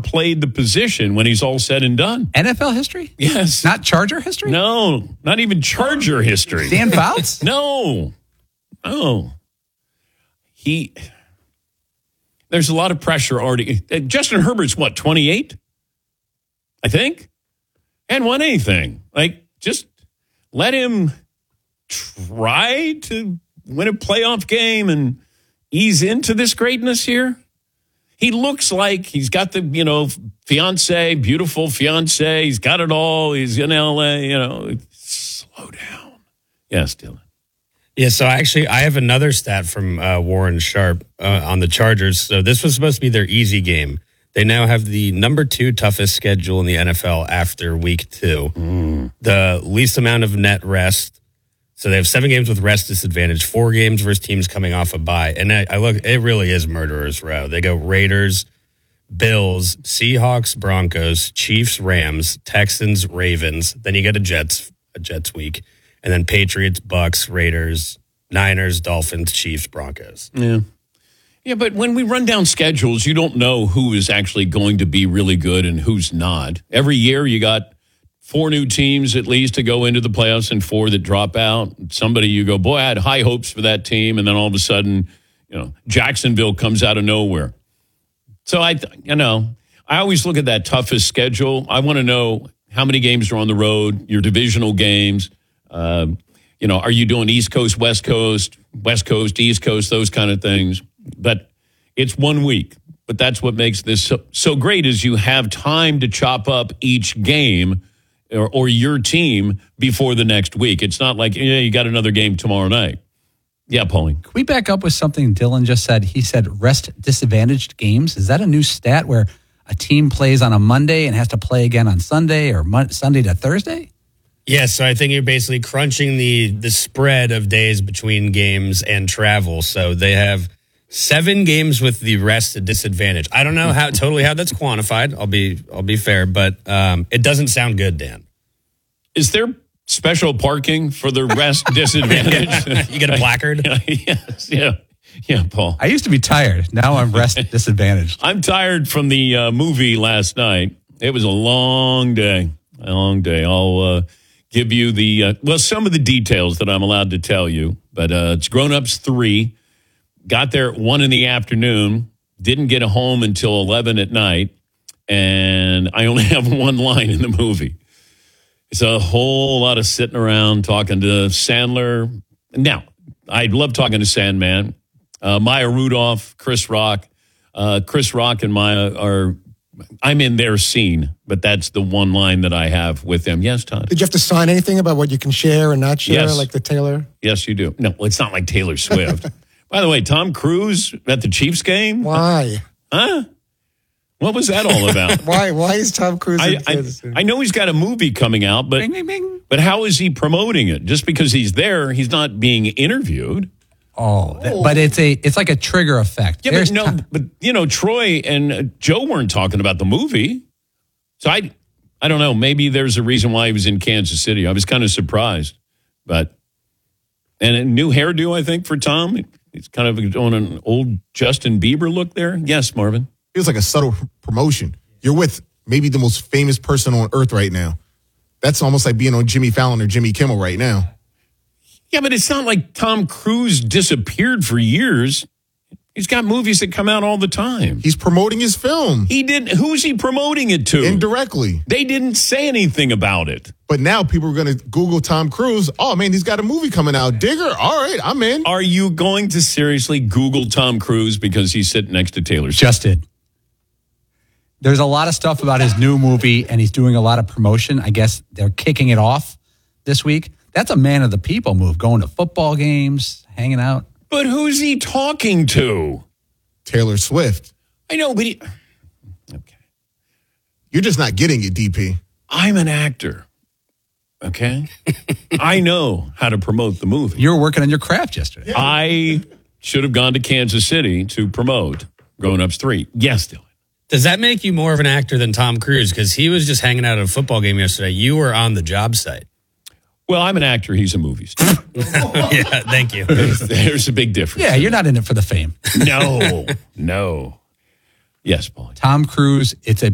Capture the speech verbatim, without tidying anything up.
played the position when he's all said and done. N F L history? Yes. Not Charger history? No, not even Charger history. Dan Fouts? No. No. He, there's a lot of pressure already. Justin Herbert's what, twenty-eight? I think? Hadn't won anything. Like, just let him try to win a playoff game and ease into this greatness here. He looks like he's got the, you know, fiance, beautiful fiance. He's got it all. He's in L A, you know. Slow down. Yes, Dylan. Yeah, so actually, I have another stat from uh, Warren Sharp uh, on the Chargers. So this was supposed to be their easy game. They now have the number two toughest schedule in the N F L after week two. Mm. The least amount of net rest. So they have seven games with rest disadvantage, four games versus teams coming off a bye. And I, I look, it really is murderer's row. They go Raiders, Bills, Seahawks, Broncos, Chiefs, Rams, Texans, Ravens. Then you get a Jets, a Jets week. And then Patriots, Bucks, Raiders, Niners, Dolphins, Chiefs, Broncos. Yeah. Yeah, but when we run down schedules, you don't know who is actually going to be really good and who's not. Every year you got four new teams at least to go into the playoffs and four that drop out. Somebody you go, boy, I had high hopes for that team. And then all of a sudden, you know, Jacksonville comes out of nowhere. So I, you know, I always look at that toughest schedule. I want to know how many games are on the road, your divisional games. Uh, you know, are you doing East Coast, West Coast, West Coast, East Coast, those kind of things. But it's one week. But that's what makes this so, so great is you have time to chop up each game or, or your team before the next week. It's not like, yeah, you got another game tomorrow night. Yeah, Pauline. Can we back up with something Dylan just said? He said rest disadvantaged games. Is that a new stat where a team plays on a Monday and has to play again on Sunday or Mon- Sunday to Thursday? Yeah, so I think you're basically crunching the the spread of days between games and travel. So they have seven games with the rest disadvantage. I don't know how totally how that's quantified. I'll be I'll be fair, but um, it doesn't sound good, Dan. Is there special parking for the rest disadvantage? You get a placard? Yes, yeah. Yeah, Paul. I used to be tired. Now I'm rest disadvantaged. I'm tired from the uh, movie last night. It was a long day. A long day. I'll uh, give you the, uh, well, some of the details that I'm allowed to tell you. But uh, it's Grown Ups three. Got there at one in the afternoon. Didn't get home until eleven at night. And I only have one line in the movie. It's a whole lot of sitting around talking to Sandler. Now, I love talking to Sandman. Uh, Maya Rudolph, Chris Rock. Uh, Chris Rock and Maya are, I'm in their scene, but that's the one line that I have with them. Yes, Todd? Did you have to sign anything about what you can share and not share, Yes. like the Taylor? Yes, you do. No, well, it's not like Taylor Swift. By the way, Tom Cruise at the Chiefs game? Why? Huh? What was that all about? Why Why is Tom Cruise I, in I, Kansas City? I know he's got a movie coming out, but, Bing, bing, bing. but how is he promoting it? Just because he's there, he's not being interviewed. Oh, that, but it's a it's like a trigger effect. Yeah, There's but no, ti- but you know, Troy and uh, Joe weren't talking about the movie, so I, I don't know. Maybe there's a reason why he was in Kansas City. I was kind of surprised, but and a new hairdo, I think, for Tom. He's kind of doing an old Justin Bieber look there. Yes, Marvin. Feels like a subtle promotion. You're with maybe the most famous person on earth right now. That's almost like being on Jimmy Fallon or Jimmy Kimmel right now. Yeah, but it's not like Tom Cruise disappeared for years. He's got movies that come out all the time. He's promoting his film He did. Who's he promoting it to? indirectly. They didn't say anything about it. But now people are going to Google Tom Cruise. Oh, man, he's got a movie coming out. Digger, all right, I'm in. Are you going to seriously Google Tom Cruise because he's sitting next to Taylor Swift? just did. There's a lot of stuff about his new movie, and he's doing a lot of promotion. I guess they're kicking it off this week. That's a man of the people move, going to football games, hanging out. But who's he talking to? Taylor Swift. I know, but he, okay. You're just not getting it, D P. I'm an actor. Okay? I know how to promote the movie. You were working on your craft yesterday. I should have gone to Kansas City to promote Grown Ups three. Yes, Dylan. Does that make you more of an actor than Tom Cruise? Because he was just hanging out at a football game yesterday. You were on the job site. Well, I'm an actor. He's a movie star. Yeah, thank you. There's, there's a big difference. Yeah, you're not in it for the fame. No, no. Yes, Paul. Tom Cruise, it's a